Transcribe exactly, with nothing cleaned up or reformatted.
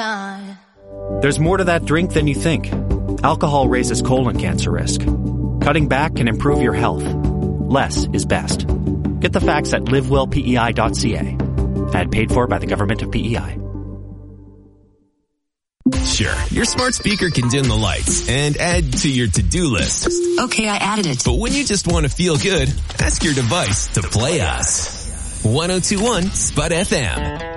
time. There's more to that drink than you think. Alcohol raises colon cancer risk. Cutting back can improve your health. Less is best. Get the facts at live well P E I dot C A. Ad paid for by the government of P E I. Sure, your smart speaker can dim the lights and add to your to-do list. Okay, I added it. But when you just want to feel good, ask your device to play us. one oh two one Spud F M.